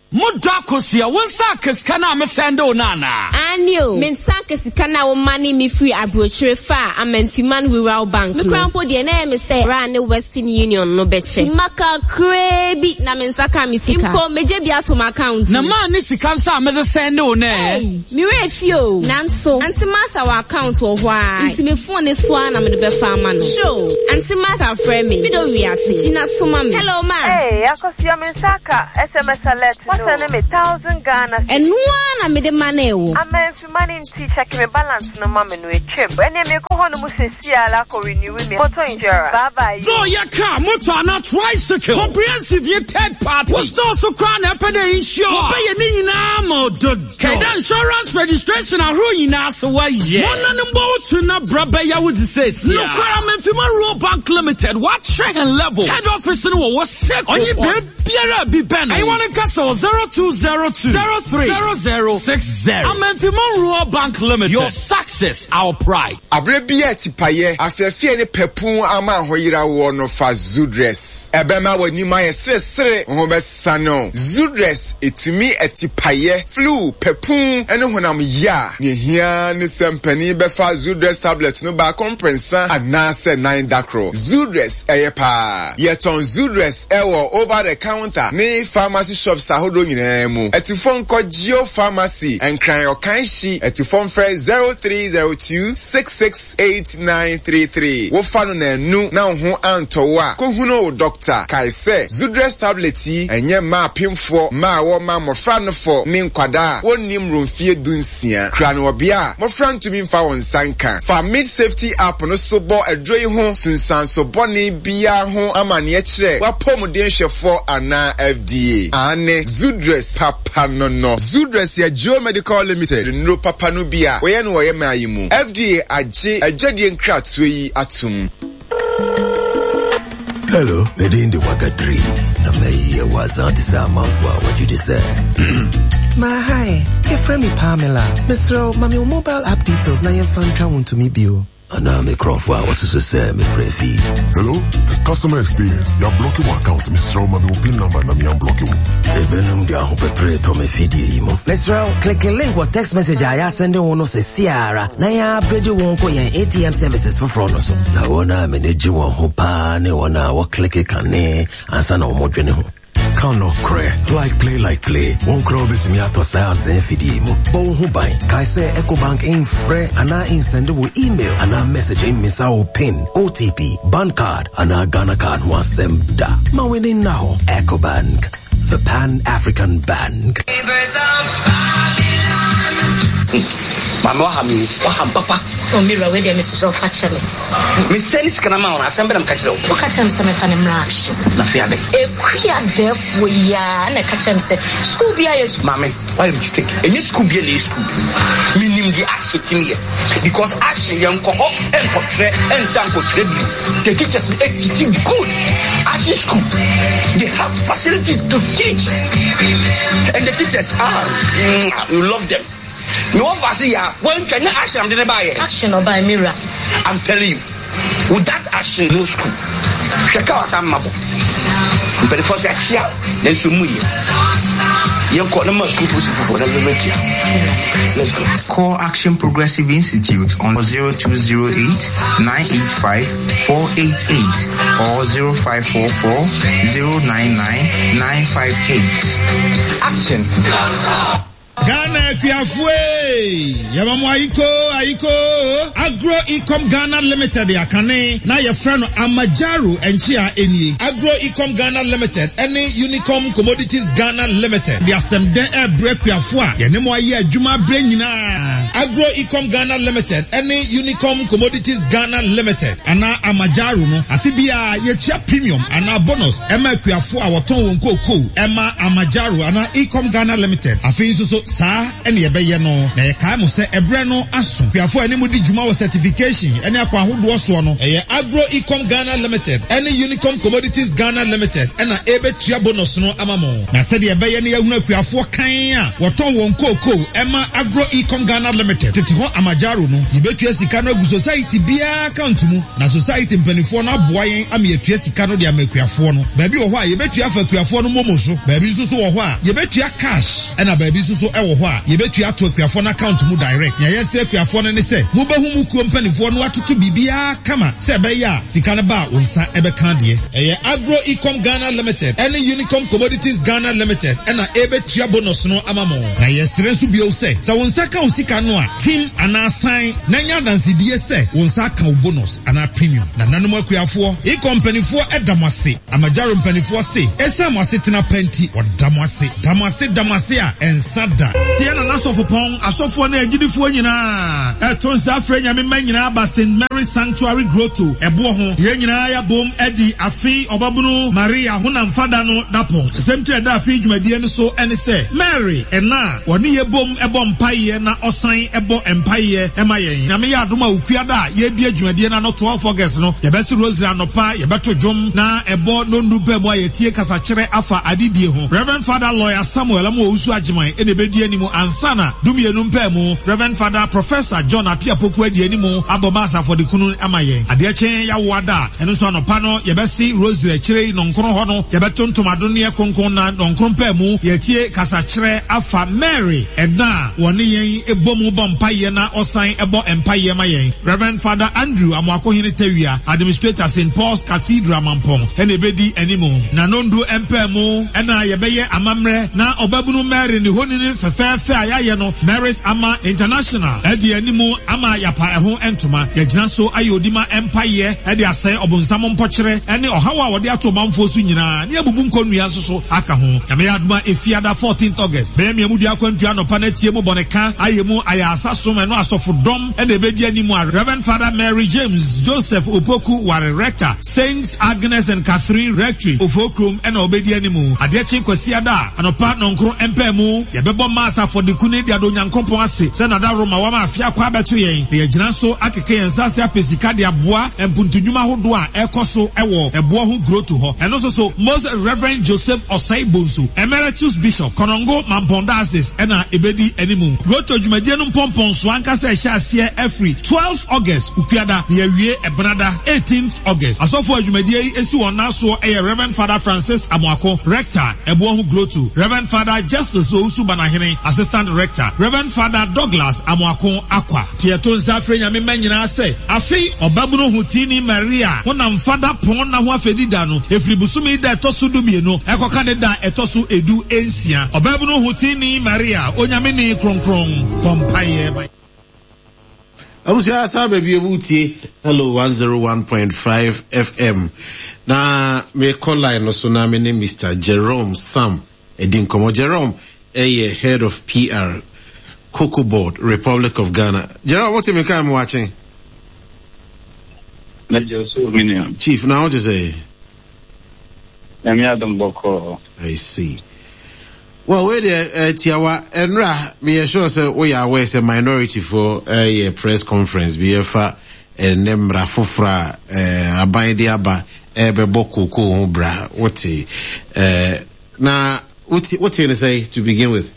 Mudakosia, one sackers can I send on Nana. Anio, men sackers can now money me free abroad far. I'm Fiman Rural Bank. The crown for the name is say ran the Western Union no better. Maka crabby Namensaka Misika. Impo Mejebi to my account. Naman Nisikansa Meza send on eh. Mirefio, Nanso, and Samasa our account or why. It's me phone this one I'm in the farmer. Show, and Samasa friend me. We don't react. She not so mum. Hello, ma. Hey, Akosia Mensaka, SMS alert. What's her name? 1,000 Ghana. And one I made the money. I'm for money in tea checking my balance no mum and we chip. And then you go on to see Alako renewing me. Motor injurer. Bye bye. So your car, motor, not tricycle. Comprehensive your third party. What's also crown up and insure. Pay your name or the insurance registration are ruining us away. One on the boat to not Brabaya would say. No crime for my Rural Bank Limited. What second level? Head office in was sick. On your bed, Pierre be Ben. I want to castle 0202 030060. I'm for my Rural Bank Limited. Your success, our pride. Abrebiati paye, afefi ene pepun ama hoyira wono fa Zudress. Ebema wani ma sre hobe sano. Zudress etumi etipaye flu pepun ene honam ya. Ni hia ni sempani befa Zudress tablet no ba comprensa anase 9 dakro. Zudress eyepa. Yeton Zudress ewo over the counter ni pharmacy shops ahodo nyina mu. Etifon ko Geo Pharmacy and cry your kanshi etifon fre 0302 668933. Wo fa no na nu na ho antowa. Ko huno doctor kai se Zudress tablet yi enye ma pimfo ma wo ma mofra no fo ni nkwada wonim romfie dunsia. Kra no obia mofra ntumi mfa won sanka. Fa mid safety app no so bo adroi ho sunsan so boni bia ho amane kire. Wa pomuden hwefo ana FDA. Ane Zudress papa no. Zudress ya Joe Medical Limited no papa no bia. We no we ma yimu. FDA aje adwade nkratwe yi atum. Hello, within the Wakadri. The mayor was out this for what you decide. My hi, your friend me Pamela. Mr. Mami mobile app details na yen fan travel to me bio. And now me Crawford was to say me friend fee. Hello, the customer experience. You're blocking my account, Mr. Mami pin number na me am blocking. Ebenum dia ho pepre to me feed imo. Mr. Click a link or text message I send one say Sierra. Na ya upgrade won ko yen ATM services for fraud so. Na wona manage won ho pa ne wona wo click kan ne ansa na mo dwene ho. Kano cray. Like play. Won't crow bit me ato say asen fidi mo. Bon hu bai. Kai say EcoBank in free ana in send wo email ana message in misa o pin OTP bank card ana Ghana card wasem da. Ma winning now EcoBank, the Pan-African Bank. Mama waham papa. Oh, Mira, where Mrs. Fatchame. Miss Sennis Canamon, I send them catch them. What catch him some fan rush? Nafiade. A queer deaf we ya and a catch him say, school be yes, mammy. Why did you take a new school be a school? Meaning the ash to me. Because ash young co and portrait and sample tribute. The teachers teaching good. Ash school. They have facilities to teach. And the teachers you love them. No Vasia, one can action didn't buy it. Action or buy Mira. I'm telling you, with that action, no school. Check out some mabo. But the first action, then some way. You call them a school for the let's go. Call Action Progressive Institute on 0208 985 488 or 0544 099 958. Action. Ghana Kiafwe Yamamu Aiko Agro Ecom Ghana Limited Yakane na your friend Amajaru and Chia Eni Agro Ecom Ghana Limited any Unicom Commodities Ghana Limited the Assemden Break Kiafwa Yanemo Ye Juma Brainina Agro Ecom Ghana Limited any Unicom Commodities Ghana Limited Ana Amajaru no Afibia Yechia Premium Ana bonus Emma Kiafwa Waton Wonko Emma Amajaru Ana Ecom Ghana Limited Afi so saa ene yebeye no na ye kai mo se ebre no aso kuafo ene mu di juma wo certification ene akwa hodo so no eye Agro Ecom Ghana Limited ene Unicom Commodities Ghana Limited ena ebetua bonus no amamo na se de yebeye ne yahuna kuafo kan a woton won koko ema Agro Ecom Ghana Limited tete ho amajaro no yebetua sika no agu society bia account mu na society mpanifo no aboa yen ame yetua sika no de amakuafo no ba bi wo ho a yebetua fa kuafo no momo so ba bi so wo ho a yebetua cash ena ba bi so e wo ho a yebetua to kuafo no account mu direct nya yesre kuafo no ne se mo bahu mu kuo mpanifo no atoto bibia kama se be ya sika no ba wonsa ebe kan de eye Agro Ecom Ghana Limited ene Unicom Commodities Ghana Limited ena ebetua bonus no amamo na yesre nso bio se wonsa ka usika no a team ana sign na nya dansidie se wonsa ka bonus ana premium na nanom akuafo e company fo edamase amajaro mpanifo se esa mwase tena penti damase a ensada tie na nasofo pon asofo na agidifo nyina etonsa afrenya me nyina ba St Mary Sanctuary Grotto ebo ho ye nyina ya bom edi afi obabunu Maria honam fada no dapo semtre da afi dwumadie no so ene se Mary ena woni ye bom ebo mpaye na osan ebo empaye ema yen na me ya adoma okuada ye bia dwumadie na no 12 August no ye besi rosary anopa ye beto dwom na ebo no ndupe bo ye tie kasa kire afa adidie ho Reverend Father Lawyer Samuel Amo Usu Ajiman ene bedi animu ansana dumienu mpa mu Reverend Father Professor John Apiapoku adi animu abomasa for the kunu amaye ade chen ya wada eno so anopa no ye besi rosary kire nonkron ho no ye beto ntomado ne konkon na nonkron mpa mu ye tie kasa kire afa Mary edna woni yen ebomu bompaye na osan ebo empaye mayen Reverend Father Andrew Amwako hini tewia Administrator St Paul's Cathedral Mampong ene bedi animu na nondu mpa mu ena ye beye amamre na obabunu Mary ni honini fefefe ayaye no Mary's Ama International edi animu ama yapa eho entuma ye gina so ayodima empire edi asai obonsam mpokire ene ohawa wode ato manfo su nyina ne abubu nkonnua so aka ho ya me aduma efiada 14th August be me amudi akwantua no panetie mu boneka ayemu ayasa so me no asofo dom ene bedi animu Reverend Father Mary James Joseph Opoku ware rector Saints Agnes and Catherine Rectory Ofokrum ene obedi animu adechi kwasiada anopa nonkro empemu ye bebo masa for the kuni dia do nyankopon ase se na da Roma wa ma afia kwa beto yen ye gina so akeke yen sase apesika dia boa empuntudwuma hodo a ekoso ewo ebo ho grow to ho eno so most Reverend Joseph Osai Bonsu Emeritus Bishop Konongo Mampondazes ena ebedi animu grow to dwumadie no pompon so ankasa ehia ase every 12th August upiada ye wie ebrada 18th August asofo adwumadie esi wona so Reverend Father Francis Amwako rector ebo ho grow to Reverend Father Justice Ousu Banahene assistant rector Reverend Father Douglas Amwako Akwa tieto nzafrenya me manyina se afi obabunu hutini Maria honam fada pon na ho afedida no efribusumi da etosu dumienu ekoka ne da etosu edu ensia obabunu hutini Maria onyame ni kronkron pompaye Abusia sabe bi ebutie hello 101.5 FM na me call line no so na me ne Mr. Jerome Sam Edinkomo Jerome head of PR Cocoa Board Republic of Ghana. Jerome, what you come watching? Chief, now what you say? I see. Well, where the Tiawa Enra, me sure say we are always a minority for a press conference. BFA Nemra Fufra Abaidiaba Ebe Boku Bra. What now? What you gonna say to begin with?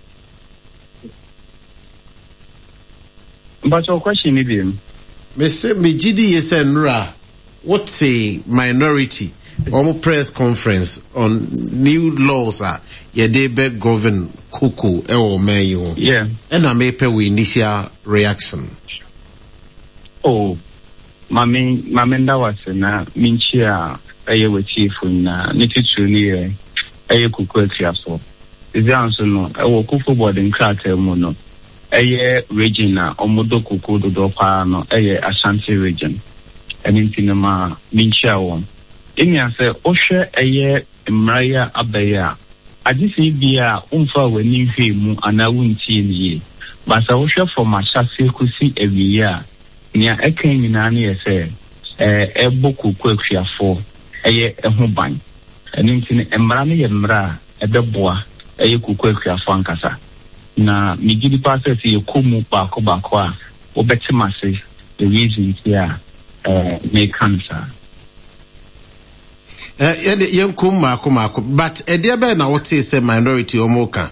But your question, maybe. Me say me GD is Enra. What's a minority? Or press conference on new laws ye be govern Kuku or Mayo. Yeah. And I may pay with initial reaction. Oh, Mamenda was na Minchia a chief na Nitituni a Kuku Triaso. Is the answer no? I will Kuku board in Krater Mono. A region Omodo Kuku do Dopano, a Ashanti region. And in Tinama Minchia one. Enya se ohwe eye mraya abaya agisi bia umfa wani hwe mu ana wuntie niye basa ohwe from achase kusi ewiya nia eken nyina na ye se eboku kwakuafo eye eho ban eni ntine emra ne ye mra ebeboa eye kwakuafo ankasa na migidi process ye komu baako a obetima say the reason here make cancer yen kum mako but there be na what is a minority omoka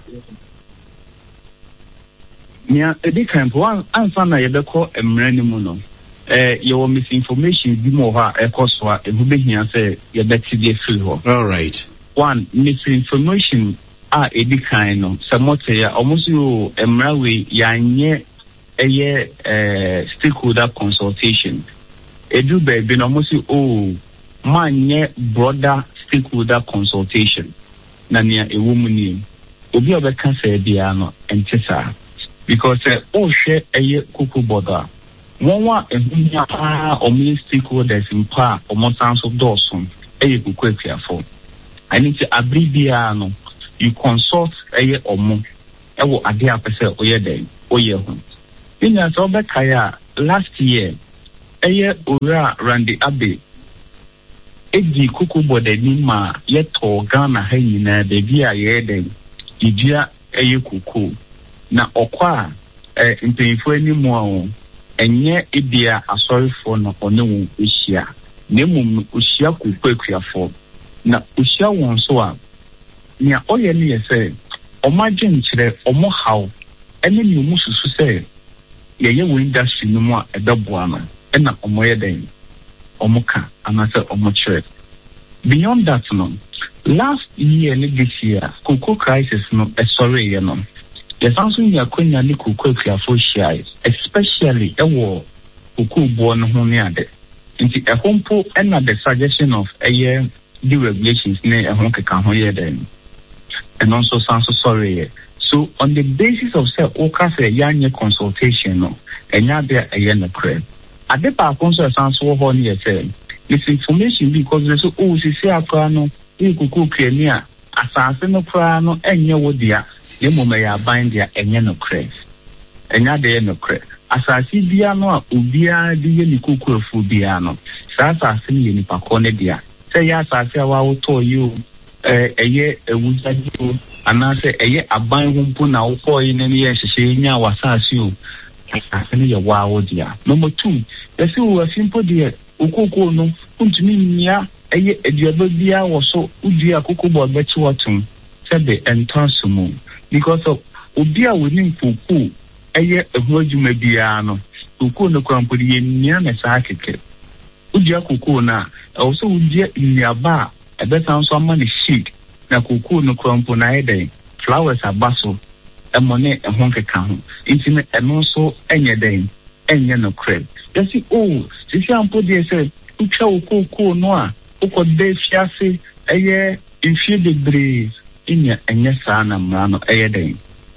nya edi kan po anfa na ye beko emrani mu no your misinformation bi mo ha ekoso a ebu behia say ye beti dey free ho. All right. One, misinformation edi kan no samote ya almost you emrawe yanye stakeholder consultation. Edu be no almost manye broader stakeholder consultation. Na nia ewomu ni obi obeka say bia no entesa because share kuku border. One ehunya omi stakeholders in pa omosanso dawson kuku careful. I need to abbreviate you consult omo ewo ade apese oye den oye ho. Ina so be kaya last year ora Randy Abe edi kuku border ni ma yeto Ghana ha nyina de bia ye den idua kuku na okwa mpemfo ani mu a enye ibia asorifo no one wo ehia na emum ohia kukuakuafo na ohia won so a nia oye ne yese omadwe nkyere omo haw ene ni omu susu se ye wo industry no mu a edeboa no ena omo ye den omo ka anase omo chere. Beyond that no last year ne this year cocoa crisis no sorry ye no yes also ya kwenya ni kukuakuafo hia especially ewo cocoa bo no ho ne ade nti ehompo ena the suggestion of the regulations ne ehon keka ho ye den and also sounds sorry. So on the basis of say oka say yanye consultation no enya be no crave ade pa konso sounds wo ho ne say this information because they so sisi akra no kuku krania asase no kra no enye wo dia ye moma ya bind dia enye no crave enya de no crave asase bia no a obia de ye ni kuku afu bia no sa asase ni ni pakọ ne dia say ya asase wa wo to you ewuzaji anase aban humpu na wo ko yi ne ye hyehyɛ nya wasase o asase ne ye wa wo dia. Number 2 yesi wo simple dia okoko no untumi nya eduaba bia wo so udua kokobo bechi watum sebe entansumu because of obia woni mpuku ehuadwuma bia no kokoko no kwampodi ye nya na saa keke udua kokoko na also udua nniaba better so amani shade na kokoko no kwampo na eden flowers abaso emone ehonke ka ho intime eno so enye den enye no crab yesi sisi ampo de se utwa kokoko no a ukode fiase infie debre inya enye saa na mra no den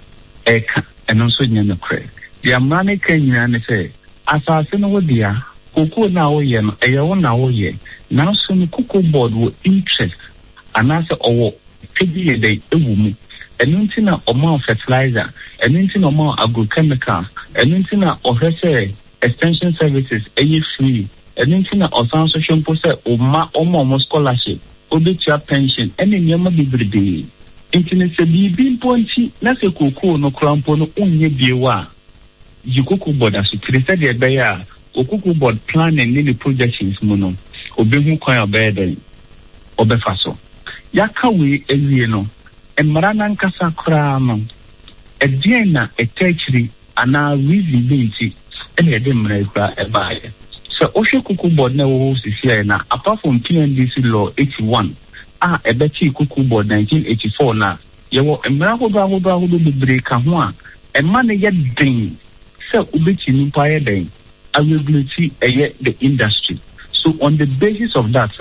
eka eno so enye no crab dia mane ka nyina ne se asase no wodia kokoko na wo ye no wo na wo ye now so no cocoa board wo interest anase owo pedi dey ewumu enunti na omo fertilizer enunti na omo agrochemical enunti na ohese extension services free enunti na osan social process omo scholarship obetia pension ene nyama bibrede internet se bibi mponti na se cocoa no krampo no onye biewa yi cocoa board aso krista de be ya cocoa board planning ni projections mu no obehu kwan obeden obefaso yaka we ewie no emara na nkasa kra no edien na etechiri ana visibility ene de mra kra ebaaye so ohwe kuku board na wo sisi na apart from PNDC law 81 ebeti kuku board 1984 na yewo emra hodo bebre ka ho a emma ne ye den se obeti ni pa ye den availability the industry. So on the basis of that,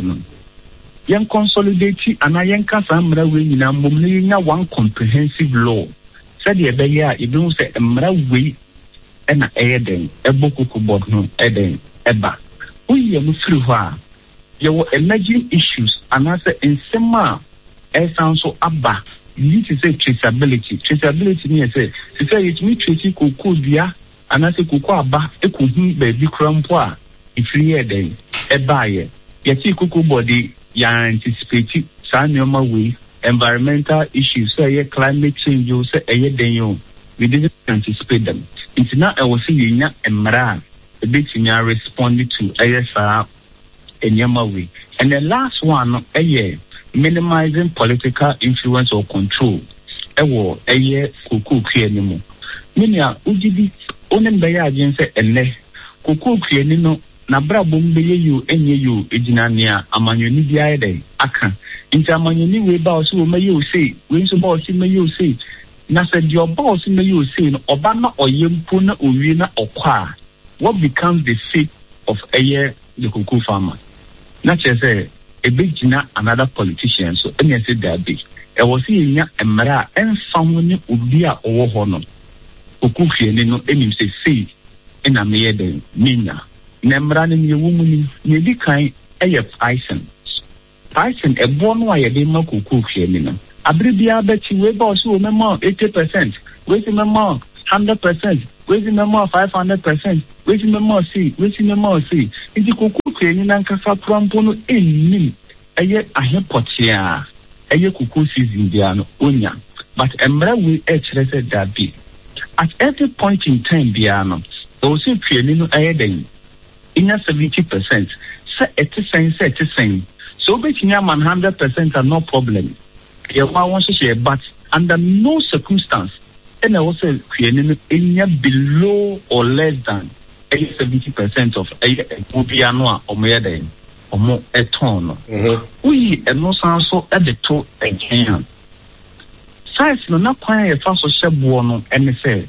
yen consolidate and yen kasa mra we nyina momne nya one comprehensive law. Said ye be ya e don say mra we na den ebokuku board no den eba. We ye mu firi ho a ye wo emerging issues and as ensema sound so aba. You need to say traceability. Traceability means say it me trace koku dia and as koku aba ekuhu baby krampo a ifiri den ebaye yeti kuku body ya anticipate sa nyoma we environmental issues say climate change you say den yo we didn't anticipate them. It's not I was saying a bit in your responding to ASR in Yamawi. And the last one, a year, minimizing political influence or control. A war, a year, kuku anymore. Minia, Ujibi, onen baya agency and ne, kuku no, Nabra Bumbe you, and you, Ejinania, Amanyuni Diade, Aka. Into Amanyuni, we bow, so may you say, when so boss, may you say. Na said your boss may you say, Obama or Yempuna, Urina or Kwa. What becomes the fate of a year, the kuku farmer? Not just a big jina, another politician, so any said that big. I was seeing a mara and family ubia or honor. Kuku, no, any say, and a mere day, Mina. Nemraning your woman, maybe kind, a Tyson. Tyson, a born wire, they no kuku, Nina. Abribia bet you way boss, who memor 80%, waiting memor 100%. Waiting memor 500%, waiting memor C, waiting memor C. Is the cuckoo training and Casa Prampono in me? A year I have potia, a year cuckoo season, Diano, Unya. But Emra will said that be. At every point in time, Biano, also training adding in a 70%. Set it the same. So between 100% are no problem. You want to share, but under no circumstance. And I also creating below or less than 70% of a Mobiano or more than or more a ton. We and no sound so at the toe again. Size no not quite a fast share buono and say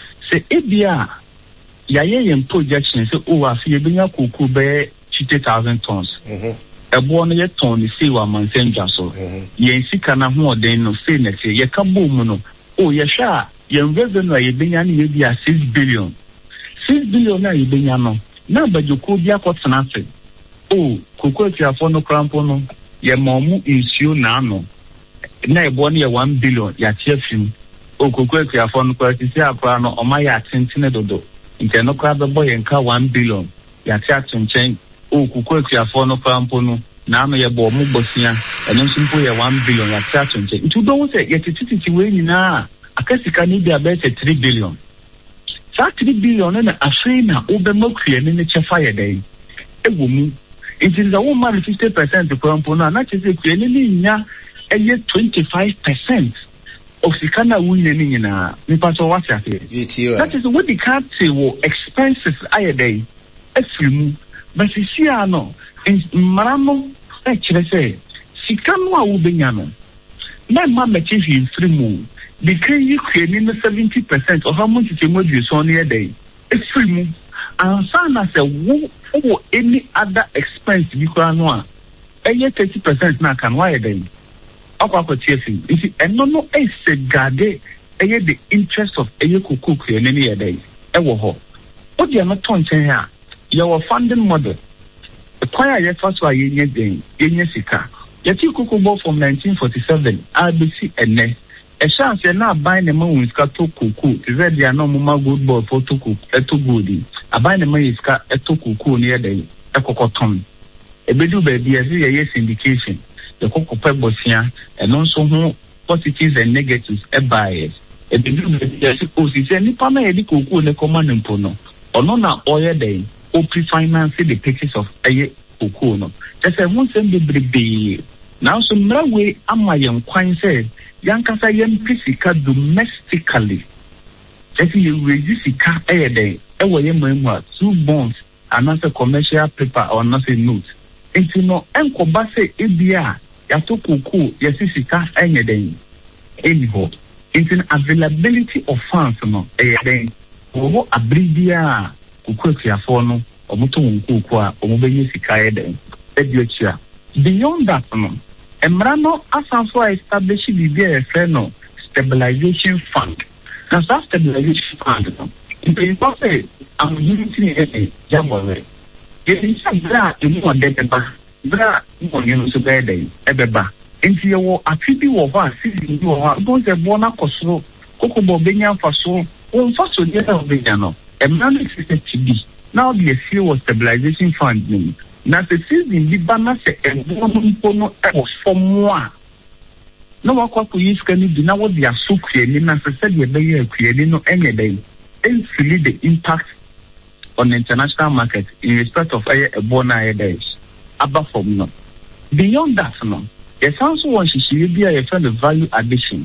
Ebia Yaye and projections say, oh, I see a binya cuckoo bear 50,000 tons. A born yet ton is see one man send so. Yen sikana more than no say next year, ye come boom. Oh, yasha. Your revenue is being 6 billion. 6 billion na ibenyano. Na bajuko bia kwatsa nafe. Oh, kuko tiafo no krampono. Ye momu insio na no. Na ebo ne 1 billion ya tiafim. Oh, kuko tiafo no kwatsi akwa no oma ya tentene dodo. Nke no kwa bebo ye nka 1 billion ya tiatunchen. Oh, kuko tiafo no krampono. Na no ye bo mu bosia. Eno simpo ye 1 billion ya tiatunchen. Ntu do wo se ye tititi we nyina. Akasika ni be about 3 billion. That 3 billion na afina obemokrie ni chefa day. Ewomu. It is a woman 50% kwampono na chese krie ni nya eye 25% of sikana wunye ni nyina. Ni paso what ya say. That is what the card say wo expenses day. Efrimu. But see no in maramo e chese sikano a ubenya no. Na ma mechi frimu. Because you creating 70% of how much you module on your day. It's free. And some as a or any other expense you can know. And yet 30% now can wire them. Up chasing. You see, and no a guard the interest of a kuku in any day. Ever ho. What you are not talking here. Your funding model. The choir yet first why in your day, in your sika. Yet you kuku from 1947, RBC and ne. A chance you're not buying the moon is got to cuckoo. Is that they are no more good boy for to cook a too goody. A buying the money is got a too cuckoo near the a cocoton. A bedu baby as a yes indication. The cocoa pebbles here and also more positives and negatives a bias. A bedu baby as suppose is any pana a cuckoo in the command and pono. Or no now oil day or pre-finance the pictures of a cuckoo. Just a one send the baby. Now some way am my young quine said. Yankasa yem pisika domestically. If you resisika a day, a way yem 2 bonds, another commercial paper or nothing note. If you know, Uncle Basse Ibia, Yatoku, Yasisika, any day. Anyhow, it's an availability of funds, no, a day. Or a bribia, Kukukia Fono, or Mutu Kukua, or Mobisika a day. Beyond that, no. Emrano asanso established the FNO stabilization fund. Now that stabilization fund, in the say, I'm using a jamboree. It is a bra in one day, bra, you so bad day, ebeba. Into your attribute of us, seizing you are going to Bona Coso, Coco Bobenia Faso, or Faso de Albaniano. Emrano is to be. Now the CEO stabilization fund name. Na se season di bana se ebono mpono e for moi no wakwa ko use can be now what they are so creating na said you be creating no any day and feel the impact on the international market in respect of a bona days above from no beyond that no the sounds one she be a friend of value addition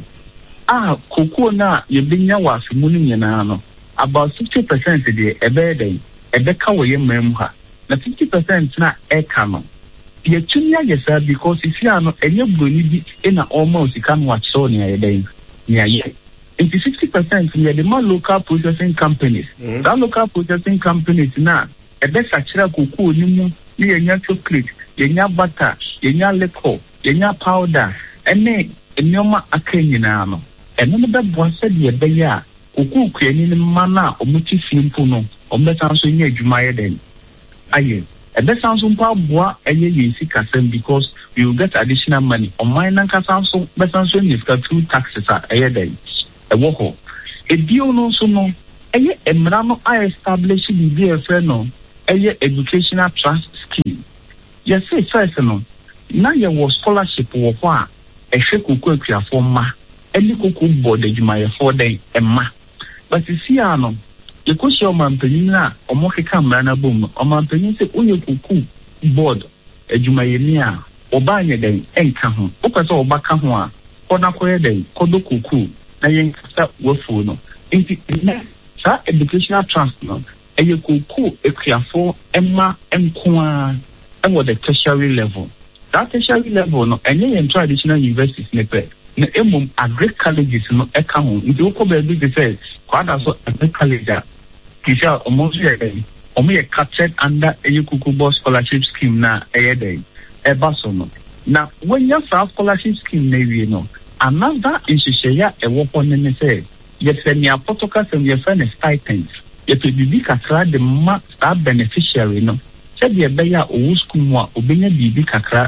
cocoa na you bring your was money no about 50% the ebe day ebe ka we mem ha na 50% na e ka no ye tunya yesa because if you are no enye broni bi na almost can watch so near day near ye 60% near the more local processing companies that local processing companies na ebe sachira cocoa ni mu ni enya chocolate enya butter enya liquor enya powder ene enyoma akanyina no eno no be boase de ebe ya cocoa kwani ni mana omuti simple no ombesan so nya adwuma ye den aye ebe sanso mpa boa eye yesi kasem because you will get additional money on mine and kasanso besanso ni ska through taxes eye den ewo ho edio no so no eye emra no I establish the BFN no eye educational trust scheme yes say first no na ye was scholarship wo ho a ehwe kokko akuafo ma eli kokko board adwuma ye for den emma but see ano ye ko show man panyin na omo keka mra na bom omo panyin se onye kokko board adwuma ye ni a oba nye den enka ho opese oba ka ho a kona koye den kodo kokko na yen kasa wofu no inti sa educational trust no eye kokko akuafo emma enkoa and the tertiary level. That tertiary level, no, and then traditional universities, na emum agric colleges, no, ekamu. Into Okobe, they say, quite also agric college, Kisha, almost a captured under a Yukukubo scholarship scheme na a day, a basono. Now, when you have scholarship scheme, maybe, no, another institution, a weapon, and say, yes, and your protocols and your friend stipends, yet will be kakra the star beneficiary, no. Said the beya o school mo obenya bibi kakra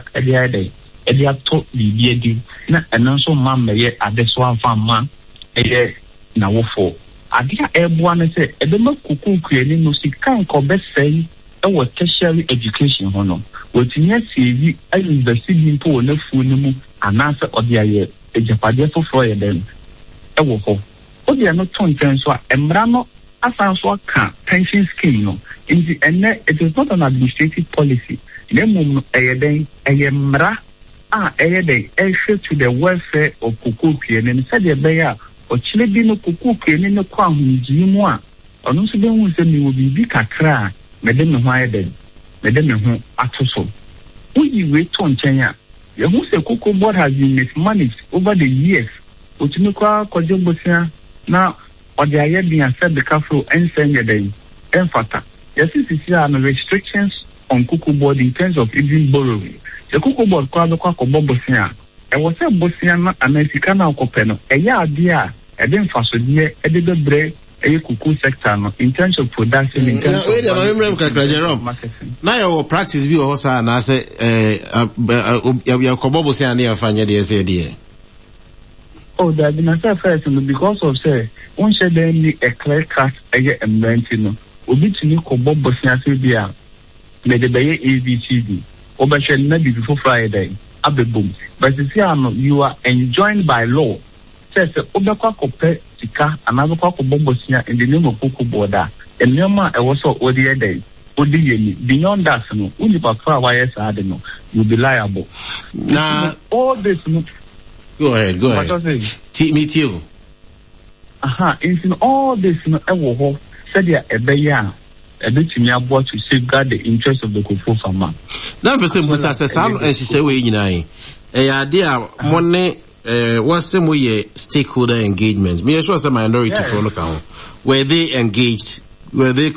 e ato bibi edi na enanso ma meye adeso afa ma na wofo adia eboa ne se edema kuku kuani no sika nko besei e wo tertiary education ho no wotinya sevi a university mpo na fu ne mu anase ode aye ejapade foforo ye den e wo ho ode no tonten so a emra no asanso aka pension scheme no it is not an administrative policy. Nemum ayeden ayemra ayeden issue to the welfare of kuku and said the bear or chile bi no kuku and no kwa hunjimu a ono so be hu se mi obi bi kakra mede me ho ayeden mede me ho atoso we wait to nchen a ye hu se kuku board has been mismanaged over the years otimi kwa kwajo bosia na ode ayedin said the kafro ensenye den enfata. Yes, this are restrictions on Kuku board in terms of even borrowing. The Kuku board called the Kwako Bosnia. I was a Bosnian American Copeno, a year dear, a then fasodia, a little bread, a Kuku sector in terms of production. In terms of now your practice view also, and I say, your Kobosian near Fanya dear. Oh, there have been a first because of say, one should then need a clear cut a year and renting. Obi tuni ko bobo siase bia me de beye ABCD obehwe na bi before Friday abebom but see you are enjoined by law says obekwa kope sika anabekwa ko bobo sia in the name of Kuku border enema e was so odi eden odi yemi beyond that no uni papa wa yes ade no you be liable now all this no go ahead me too in all this no e wo ho said ya ebeya ebetimi abo to safeguard the interest of the Kufu farmer. That person busa se sam e hihye we nyinaa e ya de a monne what's some way stakeholder engagement. Me sure say minority for no kan were they engaged, were they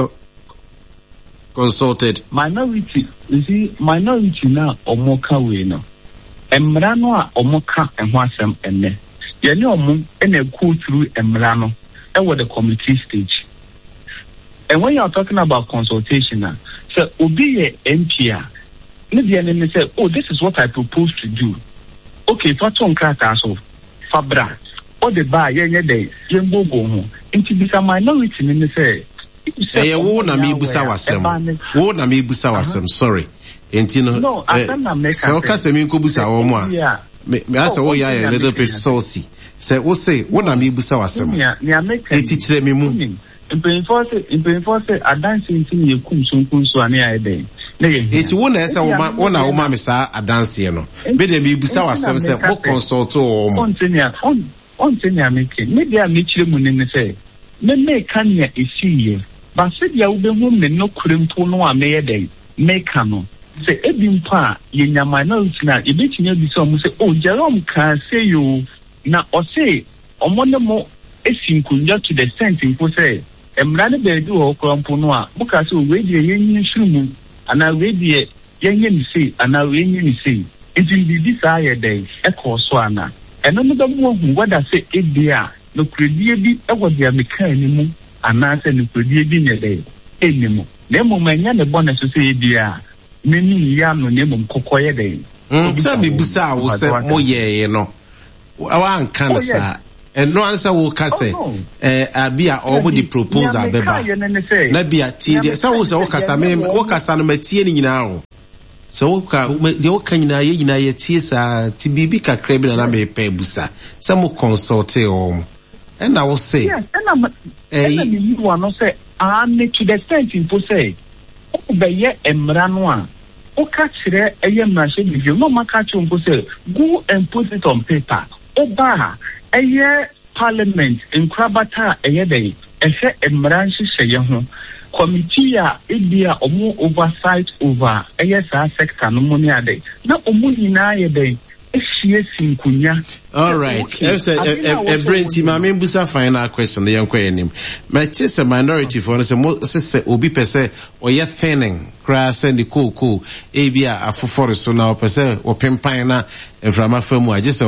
consulted? Minority, you see, minority na omoka we no emra no a omoka enho asem enne ye ne omo ena go through emra no e with the committee stage. And when you are talking about consultation, so obi MPA, maybe an say, oh, this is what I propose to do. Okay, for some characters of Fabra, or the bar, day, Jimbo Bomo, into become minority, and say, hey, won't me busa wasem, sorry. Intino, no, I can't make so Casamin Kubusa or more. me asa wo ya a little bit saucy. Say wo say wona me busa wasem. Eti kire me mu. Impeinforce adanse ntin ye kumsunkunsu ane ya ede. Eti wona esa wona wo ma me sa adanse no. Be de me busa wasem say wo consult o mo. Ontenya meke. Me dia me kire mu ne say. Me kan ya esiye. Ba se dia wo be hu me no kurempo no a me ye dey. Me kan no. Se ebi mpa ye nyama na utina e betinya bi so mo se o Jerome kan say you na o say omone mo esinkunja to the sense in say emrane be do o krompo no a buka say we die yenyin shrumu ana we die yenyin ni say ana we yenyin ni say itin bi bi sa ye dey e ko so ana eno no da mo hu wada say e dia no kredie bi e wo dia meka ni mu ana say no kredie bi ne dey enimu na mo manya ne bonus so say e dia meni ya no ne mo kokoye dey say me busa wo say mo ye no awa nkan sa no answer wo ka say abia omo di proposal beba na bia tie de say wo say wo kasa me wo kasa no matie ni nyina ho so wo ka de wo kan nyina ye tie sa ti bibi kakra bi na me pe busa say mo consult o and I will say yes and me one no say me to the extent in say o be ye emra no a o ka kire eye mrashe bi no maka chumpo say go and put it on paper oba eye parliament in krabata eye dey ehwe emranche hye ho committee a ebia omo oversight over eye sa sector no mo ne ade na omo nyina ye dey ehie sinkunya. All right. Brenti, my main busa final question the young queen. My sister minority for us say obi pese or ye thinning grass and the cool ebia afofore so now pese or pimpina and from a firm I just